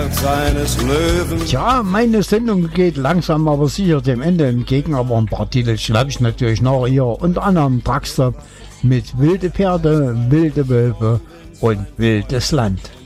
seines Löwen. Tja, meine Sendung geht langsam aber sicher dem Ende entgegen, aber ein paar Titel schreibe ich natürlich noch hier. Unter anderem Truckstop mit Wilde Pferde, Wilde Wölfe und Wildes Land.